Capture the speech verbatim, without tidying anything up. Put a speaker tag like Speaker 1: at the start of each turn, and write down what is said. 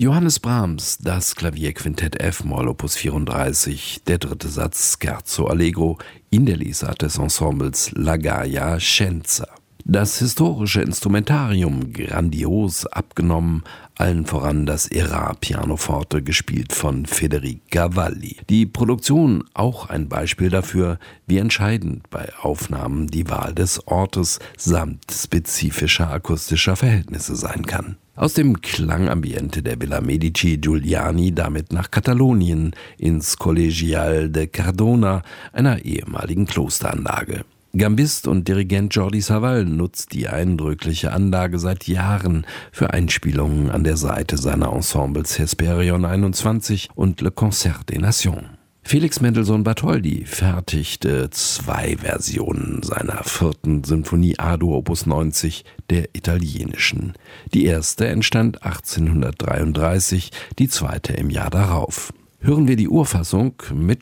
Speaker 1: Johannes Brahms, das Klavierquintett F-Moll Opus vierunddreißig, der dritte Satz Scherzo Allegro in der Lesart des Ensembles La Gaia Scienza. Das historische Instrumentarium grandios abgenommen, allen voran das Era Pianoforte, gespielt von Federic Cavalli. Die Produktion auch ein Beispiel dafür, wie entscheidend bei Aufnahmen die Wahl des Ortes samt spezifischer akustischer Verhältnisse sein kann. Aus dem Klangambiente der Villa Medici Giuliani damit nach Katalonien ins Collegial de Cardona, einer ehemaligen Klosteranlage. Gambist und Dirigent Jordi Savall nutzt die eindrückliche Anlage seit Jahren für Einspielungen an der Seite seiner Ensembles Hesperion einundzwanzig und Le Concert des Nations. Felix Mendelssohn Bartholdy fertigte zwei Versionen seiner vierten Sinfonie A-Dur Opus neunzig, der italienischen. Die erste entstand achtzehnhundertdreiunddreißig, die zweite im Jahr darauf. Hören wir die Urfassung mit